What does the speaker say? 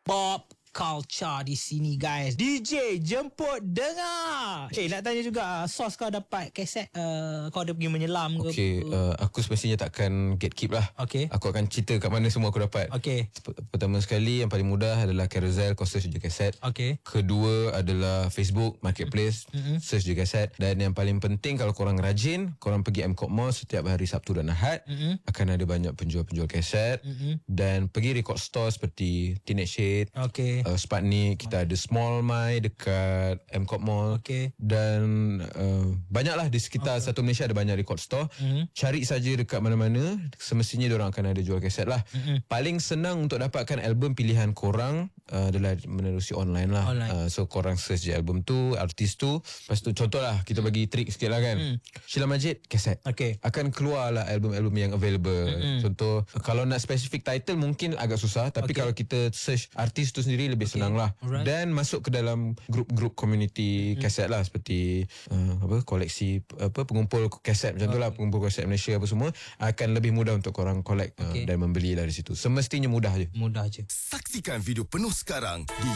Pop Culture di sini guys. DJ jemput dengar. Nak tanya juga, Sos kau dapat kaset kau ada pergi menyelam ke? Okay, aku semestinya takkan gatekeep lah. Okay. Aku akan cerita kat mana semua aku dapat. Okay. Pertama sekali, yang paling mudah adalah Carousel, kau search je kaset. Okay. Kedua adalah Facebook Marketplace, search je kaset. Dan yang paling penting, kalau korang rajin, korang pergi MCOP Mall setiap hari Sabtu dan Ahad, akan ada banyak penjual-penjual kaset. Dan pergi record store seperti Teenage Shade, Sputnik, kita ada Small My dekat MCOP Mall. Dan banyaklah di sekitar satu Malaysia ada banyak record store. Cari saja dekat mana-mana, semestinya diorang akan ada jual kaset lah. Paling senang untuk dapatkan album pilihan korang adalah menerusi online lah. So korang search je album tu, artis tu. Lepas tu contohlah, kita bagi trik sikit lah kan. Sheila Majid, kaset. Akan keluar lah album-album yang available. Contoh, kalau nak specific title mungkin agak susah, tapi kalau kita search artis tu sendiri lebih senang lah. Dan masuk ke dalam grup-grup community kaset lah, seperti koleksi pengumpul kaset macam tu lah, pengumpul kaset Malaysia apa semua, akan lebih mudah untuk korang collect dan membeli dari situ. Semestinya mudah je. Mudah je. Saksikan video penuh sekarang di